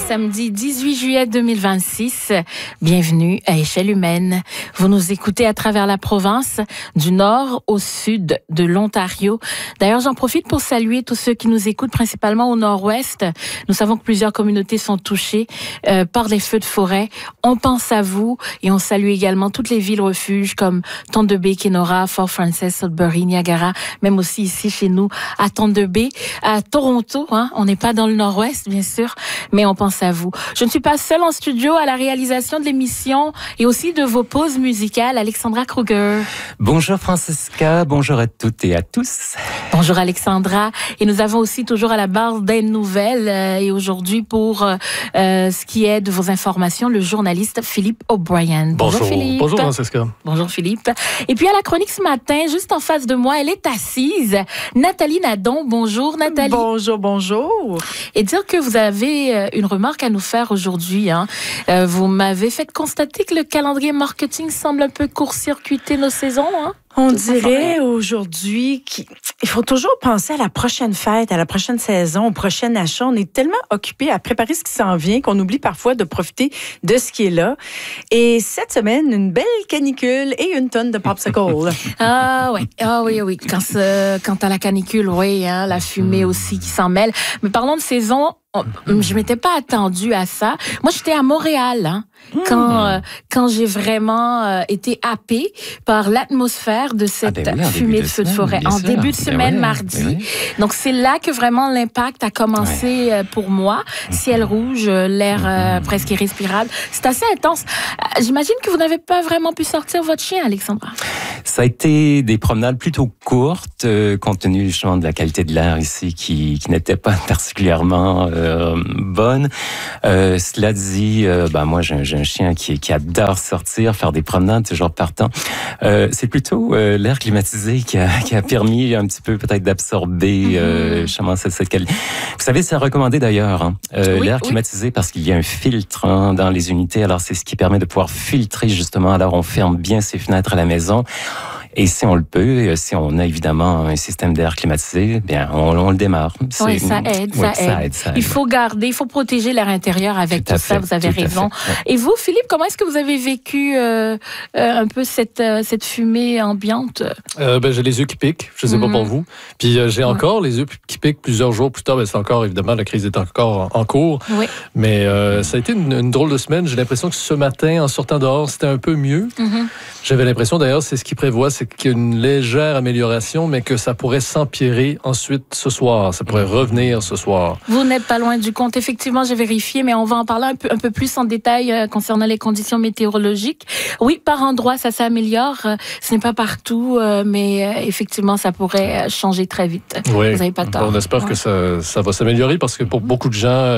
samedi 18 juillet 2026. Bienvenue à Échelle humaine. Vous nous écoutez à travers la province, du nord au sud de l'Ontario. D'ailleurs, j'en profite pour saluer tous ceux qui nous écoutent, principalement au nord-ouest. Nous savons que plusieurs communautés sont touchées par les feux de forêt. On pense à vous et on salue également toutes les villes refuges comme Thunder Bay, Kenora, Fort Frances, Sudbury, Niagara, même aussi ici chez nous à Thunder Bay, à Toronto. On n'est pas dans le nord-ouest, bien sûr, mais on pense à vous. Je ne suis pas seule en studio à la réalisation de l'émission et aussi de vos pauses musicales. Alexandra Kruger. Bonjour Francesca, bonjour à toutes et à tous. Bonjour Alexandra. Et nous avons aussi toujours à la barre des nouvelles et aujourd'hui pour ce qui est de vos informations, le journaliste Philippe O'Brien. Bonjour Philippe. Bonjour Francesca. Bonjour Philippe. Et puis à la chronique ce matin, juste en face de moi, elle est assise. Nathalie Nadon. Bonjour Nathalie. Bonjour, bonjour. Et dire que vous avez une remarque à nous faire aujourd'hui. Vous m'avez fait constater que le calendrier marketing semble un peu court-circuiter nos saisons. On dirait aujourd'hui qu'il faut toujours penser à la prochaine fête, à la prochaine saison, au prochain achat. On est tellement occupés à préparer ce qui s'en vient qu'on oublie parfois de profiter de ce qui est là. Et cette semaine, une belle canicule et une tonne de popsicle. Oui. Quant à la canicule, oui, la fumée aussi qui s'en mêle. Mais parlons de saison. Je m'étais pas attendue à ça. Moi, j'étais à Montréal quand j'ai vraiment été happée par l'atmosphère de cette fumée de feu de forêt. En début de semaine, mardi. Donc, c'est là que vraiment l'impact a commencé pour moi. Ciel rouge, l'air presque irrespirable. C'est assez intense. J'imagine que vous n'avez pas vraiment pu sortir votre chien, Alexandra. Ça a été des promenades plutôt courtes, compte tenu justement de la qualité de l'air ici qui n'était pas particulièrement bonne. Cela dit, moi j'ai un chien qui adore sortir, faire des promenades, toujours partant. C'est plutôt l'air climatisé qui a permis un petit peu peut-être d'absorber justement cette qualité. Vous savez, c'est recommandé d'ailleurs, l'air climatisé parce qu'il y a un filtre dans les unités. Alors c'est ce qui permet de pouvoir filtrer justement. Alors on ferme bien ses fenêtres à la maison. Et si on le peut, si on a évidemment un système d'air climatisé, bien, on le démarre. Oui, ça aide. Il faut garder, il faut protéger l'air intérieur avec tout ça, vous avez raison. Et vous, Philippe, comment est-ce que vous avez vécu un peu cette fumée ambiante? J'ai les yeux qui piquent, je ne sais pas pour vous. Puis j'ai encore les yeux qui piquent plusieurs jours plus tard. C'est encore, évidemment, la crise est encore en cours. Oui. Mais ça a été une drôle de semaine. J'ai l'impression que ce matin, en sortant dehors, c'était un peu mieux. J'avais l'impression, d'ailleurs, c'est ce qui prévoit, c'est qu'il y a une légère amélioration, mais que ça pourrait s'empirer ensuite ce soir. Ça pourrait revenir ce soir. Vous n'êtes pas loin du compte. Effectivement, j'ai vérifié, mais on va en parler un peu plus en détail concernant les conditions météorologiques. Oui, par endroits, ça s'améliore. Ce n'est pas partout, mais effectivement, ça pourrait changer très vite. Oui. Vous n'avez pas tort. On espère que ça va s'améliorer parce que pour beaucoup de gens,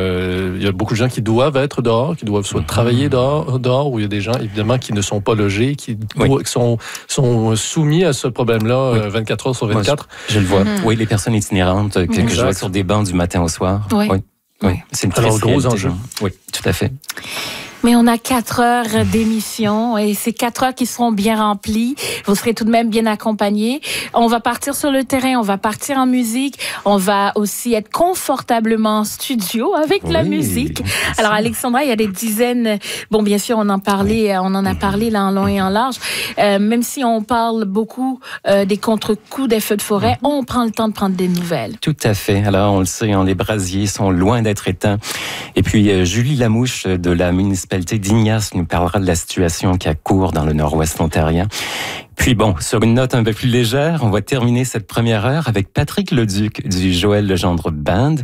il y a beaucoup de gens qui doivent être dehors, qui doivent soit travailler dehors, ou il y a des gens, évidemment, qui ne sont pas logés, qui sont soumis à ce problème-là 24 heures sur 24. Moi, je le vois. Oui, les personnes itinérantes que je vois sur des bancs du matin au soir. Oui. C'est une très gros enjeu. Oui, tout à fait. Mais on a 4 heures d'émission et ces 4 heures qui seront bien remplies. Vous serez tout de même bien accompagnés. On va partir sur le terrain, on va partir en musique. On va aussi être confortablement en studio avec la musique. Alors Alexandra, il y a des dizaines... Bon, bien sûr, on en a parlé là en long et en large. Même si on parle beaucoup des contre-coups des feux de forêt, on prend le temps de prendre des nouvelles. Tout à fait. Alors, on le sait, les brasiers sont loin d'être éteints. Et puis, Julie Lamouche de la municipalité d'Ignace nous parlera de la situation qui a cours dans le nord-ouest ontarien. Puis bon, sur une note un peu plus légère, on va terminer cette première heure avec Patrick Leduc du Joël Legendre Band.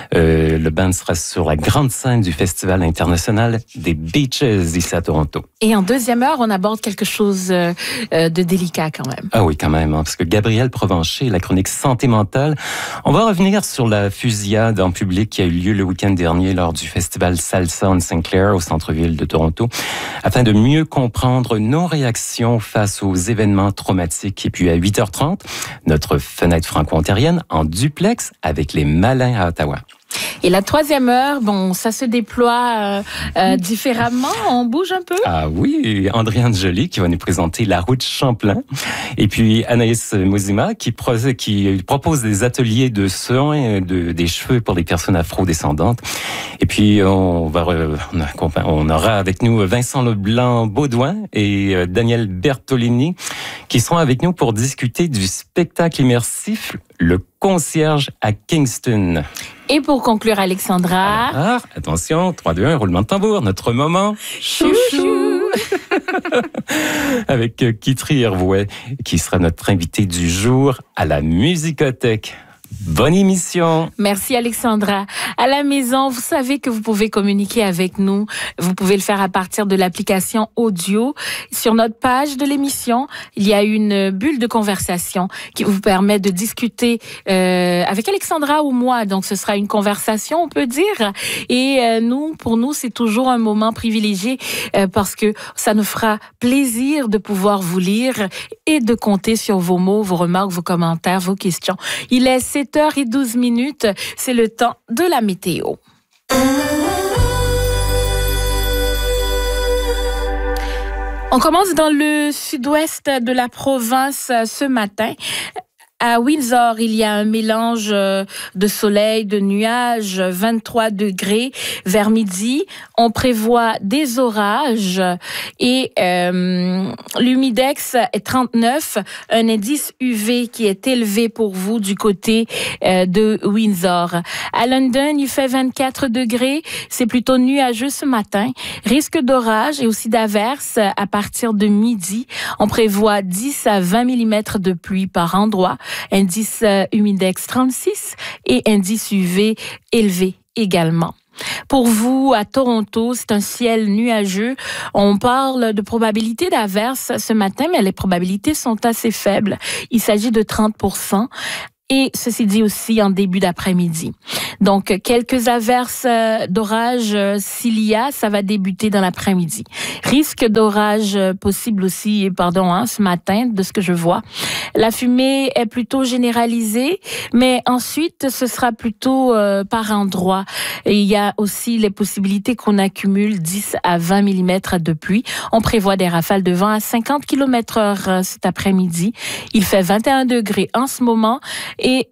Le band sera sur la grande scène du Festival international des Beaches ici à Toronto. Et en deuxième heure, on aborde quelque chose de délicat quand même. Ah oui, quand même, parce que Gabriel Provencher, la chronique santé mentale, on va revenir sur la fusillade en public qui a eu lieu le week-end dernier lors du Festival Salsa on St. Clair au centre-ville de Toronto, afin de mieux comprendre nos réactions face aux événements traumatiques. Et puis à 8h30, notre fenêtre franco-ontarienne en duplex avec les Malins à Ottawa. Et la troisième heure, bon, ça se déploie différemment. On bouge un peu. Ah oui, Andréane Joly qui va nous présenter la route Champlain. Et puis Anaïs Mozima qui propose des ateliers de soins des cheveux pour les personnes afro-descendantes. Et puis on aura avec nous Vincent Leblanc-Baudouin et Daniel Bertolini qui seront avec nous pour discuter du spectacle immersif Le Concierge à Kingston. Et pour conclure, Alexandra... Alors, attention, 3, 2, 1, roulement de tambour, notre moment chouchou avec Kitri Hervouet, qui sera notre invité du jour à la Musicothèque. Bonne émission. Merci Alexandra. À la maison, vous savez que vous pouvez communiquer avec nous. Vous pouvez le faire à partir de l'application audio. Sur notre page de l'émission, il y a une bulle de conversation qui vous permet de discuter avec Alexandra ou moi. Donc, ce sera une conversation, on peut dire. Et pour nous, c'est toujours un moment privilégié parce que ça nous fera plaisir de pouvoir vous lire et de compter sur vos mots, vos remarques, vos commentaires, vos questions. Il est 7h12, c'est le temps de la météo. On commence dans le sud-ouest de la province ce matin. À Windsor, il y a un mélange de soleil, de nuages, 23 degrés vers midi. On prévoit des orages et l'humidex est 39, un indice UV qui est élevé pour vous du côté de Windsor. À London, il fait 24 degrés, c'est plutôt nuageux ce matin. Risque d'orage et aussi d'averses à partir de midi. On prévoit 10 à 20 mm de pluie par endroit. Indice humidex 36 et indice UV élevé également. Pour vous, à Toronto, c'est un ciel nuageux. On parle de probabilité d'averse ce matin, mais les probabilités sont assez faibles. Il s'agit de 30%. Et ceci dit aussi en début d'après-midi. Donc, quelques averses d'orage s'il y a, ça va débuter dans l'après-midi. Risque d'orage possible aussi, ce matin, de ce que je vois. La fumée est plutôt généralisée, mais ensuite, ce sera plutôt par endroits. Et il y a aussi les possibilités qu'on accumule 10 à 20 mm de pluie. On prévoit des rafales de vent à 50 km/h cet après-midi. Il fait 21 degrés en ce moment. Et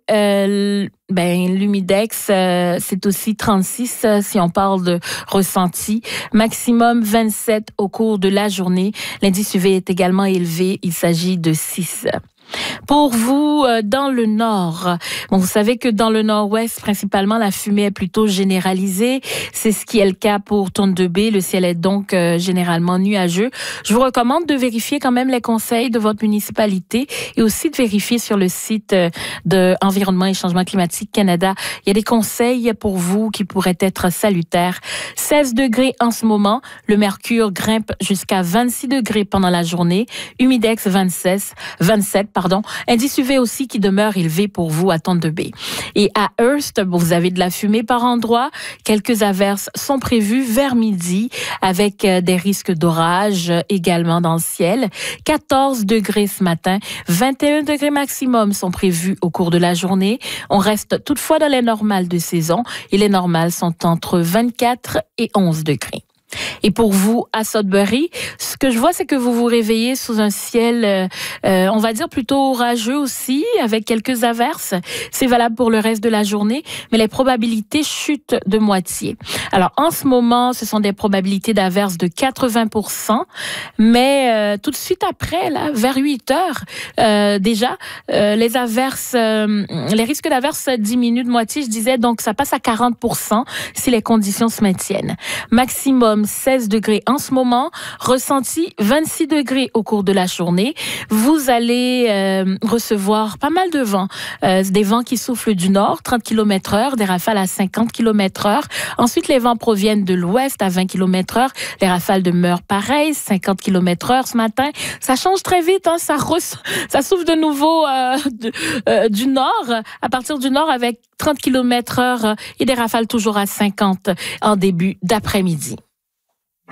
l'humidex, c'est aussi 36 si on parle de ressenti. Maximum 27 au cours de la journée. L'indice UV est également élevé. Il s'agit de 6. Pour vous, dans le nord, vous savez que dans le nord-ouest, principalement, la fumée est plutôt généralisée. C'est ce qui est le cas pour Thunder Bay. Le ciel est donc généralement nuageux. Je vous recommande de vérifier quand même les conseils de votre municipalité et aussi de vérifier sur le site de Environnement et Changement climatique Canada. Il y a des conseils pour vous qui pourraient être salutaires. 16 degrés en ce moment. Le mercure grimpe jusqu'à 26 degrés pendant la journée. Humidex 27. Indice UV aussi qui demeure élevé pour vous à Thunder Bay. Et à Hearst, vous avez de la fumée par endroit. Quelques averses sont prévues vers midi avec des risques d'orage également dans le ciel. 14 degrés ce matin. 21 degrés maximum sont prévus au cours de la journée. On reste toutefois dans les normales de saison et les normales sont entre 24 et 11 degrés. Et pour vous, à Sudbury, ce que je vois, c'est que vous vous réveillez sous un ciel, on va dire plutôt orageux aussi, avec quelques averses. C'est valable pour le reste de la journée, mais les probabilités chutent de moitié. Alors, en ce moment, ce sont des probabilités d'averses de 80%, mais tout de suite après, là, vers 8 heures, déjà, les averses, les risques d'averses diminuent de moitié, je disais, donc ça passe à 40% si les conditions se maintiennent. Maximum 16 degrés en ce moment, ressenti 26 degrés au cours de la journée. Vous allez recevoir pas mal de vent, des vents qui soufflent du nord, 30 km/h, des rafales à 50 km/h. Ensuite, les vents proviennent de l'ouest à 20 km/h. Les rafales demeurent pareilles, 50 km/h ce matin. Ça change très vite, hein, ça souffle de nouveau du nord, à partir du nord avec 30 km/h et des rafales toujours à 50 en début d'après-midi.